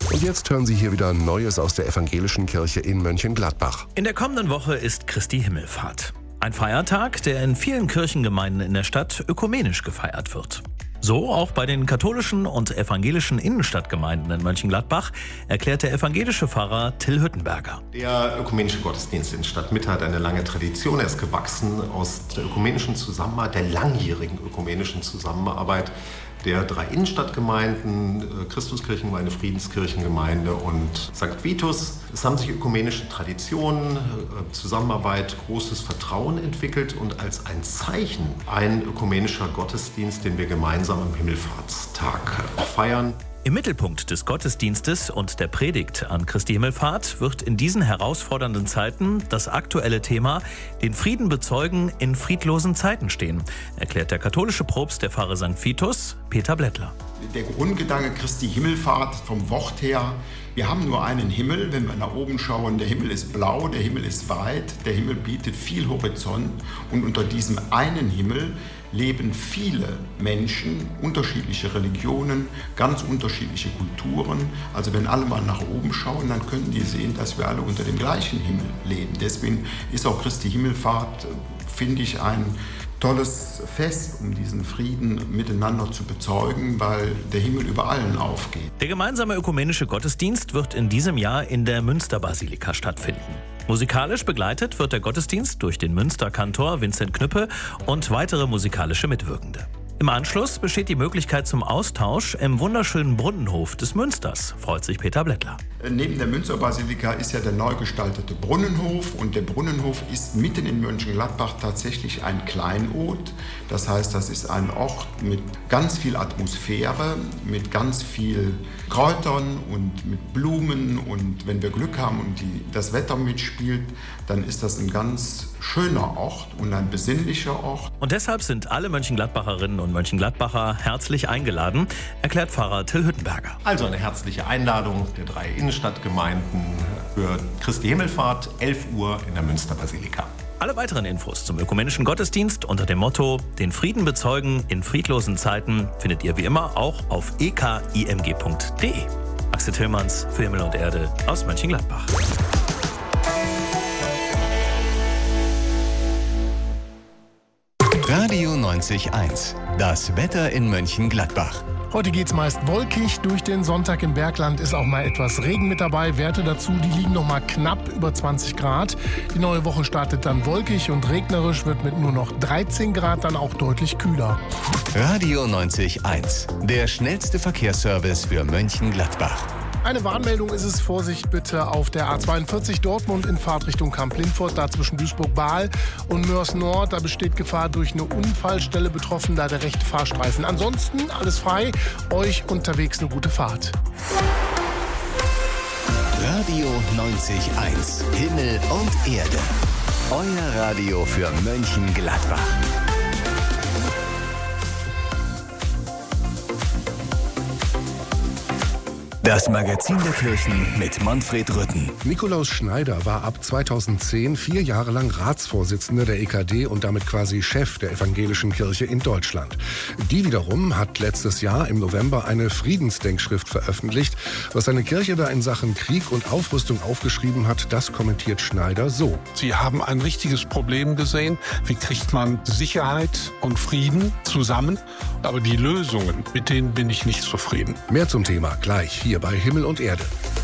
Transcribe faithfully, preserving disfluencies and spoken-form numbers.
Und jetzt hören Sie hier wieder Neues aus der evangelischen Kirche in Mönchengladbach. In der kommenden Woche ist Christi Himmelfahrt. Ein Feiertag, der in vielen Kirchengemeinden in der Stadt ökumenisch gefeiert wird. So auch bei den katholischen und evangelischen Innenstadtgemeinden in Mönchengladbach, erklärt der evangelische Pfarrer Till Hüttenberger. Der ökumenische Gottesdienst in Stadtmitte hat eine lange Tradition. Er ist gewachsen aus der ökumenischen Zusammenarbeit, der langjährigen ökumenischen Zusammenarbeit der drei Innenstadtgemeinden, Christuskirchengemeinde, Friedenskirchengemeinde und Sankt Vitus. Es haben sich ökumenische Traditionen, Zusammenarbeit, großes Vertrauen entwickelt und als ein Zeichen ein ökumenischer Gottesdienst, den wir gemeinsam am Himmelfahrtstag feiern. Im Mittelpunkt des Gottesdienstes und der Predigt an Christi Himmelfahrt wird in diesen herausfordernden Zeiten das aktuelle Thema den Frieden bezeugen in friedlosen Zeiten stehen, erklärt der katholische Propst der Pfarre Sankt Vitus, Peter Blättler. Der Grundgedanke Christi Himmelfahrt vom Wort her, wir haben nur einen Himmel, wenn wir nach oben schauen, der Himmel ist blau, der Himmel ist weit, der Himmel bietet viel Horizont und unter diesem einen Himmel leben viele Menschen, unterschiedliche Religionen, ganz unterschiedliche Kulturen. Also wenn alle mal nach oben schauen, dann können die sehen, dass wir alle unter dem gleichen Himmel leben. Deswegen ist auch Christi Himmelfahrt, finde ich, ein tolles Fest, um diesen Frieden miteinander zu bezeugen, weil der Himmel über allen aufgeht. Der gemeinsame ökumenische Gottesdienst wird in diesem Jahr in der Münsterbasilika stattfinden. Musikalisch begleitet wird der Gottesdienst durch den Münsterkantor Vincent Knüppe und weitere musikalische Mitwirkende. Im Anschluss besteht die Möglichkeit zum Austausch im wunderschönen Brunnenhof des Münsters, freut sich Peter Blättler. Neben der Münsterbasilika ist ja der neu gestaltete Brunnenhof und der Brunnenhof ist mitten in Mönchengladbach tatsächlich ein Kleinod. Das heißt, das ist ein Ort mit ganz viel Atmosphäre, mit ganz viel Kräutern und mit Blumen und wenn wir Glück haben und die, das Wetter mitspielt, dann ist das ein ganz schöner Ort und ein besinnlicher Ort. Und deshalb sind alle Mönchengladbacherinnen und Mönchengladbacher herzlich eingeladen, erklärt Pfarrer Till Hüttenberger. Also eine herzliche Einladung der drei Innenstadtgemeinden für Christi Himmelfahrt, elf Uhr in der Münsterbasilika. Alle weiteren Infos zum ökumenischen Gottesdienst unter dem Motto Den Frieden bezeugen in friedlosen Zeiten findet ihr wie immer auch auf e k i m g punkt d e. Axel Tillmanns für Himmel und Erde aus Mönchengladbach. Radio neunzig Komma eins. Das Wetter in Mönchengladbach. Heute geht's meist wolkig. Durch den Sonntag im Bergland ist auch mal etwas Regen mit dabei. Werte dazu, die liegen noch mal knapp über zwanzig Grad. Die neue Woche startet dann wolkig und regnerisch, wird mit nur noch dreizehn Grad dann auch deutlich kühler. Radio neunzig Komma eins. Der schnellste Verkehrsservice für Mönchengladbach. Eine Warnmeldung ist es, Vorsicht bitte auf der A zweiundvierzig Dortmund in Fahrtrichtung Kamp-Lindfort, da zwischen Duisburg-Bahl und Mörs-Nord. Da besteht Gefahr durch eine Unfallstelle, betroffen da der rechte Fahrstreifen. Ansonsten alles frei, euch unterwegs eine gute Fahrt. Radio neunzig Komma eins. Himmel und Erde. Euer Radio für Mönchengladbach. Das Magazin der Kirchen mit Manfred Rütten. Nikolaus Schneider war ab zweitausendzehn vier Jahre lang Ratsvorsitzender der E K D und damit quasi Chef der evangelischen Kirche in Deutschland. Die wiederum hat letztes Jahr im November eine Friedensdenkschrift veröffentlicht. Was seine Kirche da in Sachen Krieg und Aufrüstung aufgeschrieben hat, das kommentiert Schneider so. Sie haben ein richtiges Problem gesehen. Wie kriegt man Sicherheit und Frieden zusammen? Aber die Lösungen, mit denen bin ich nicht zufrieden. Mehr zum Thema gleich hier bei Himmel und Erde.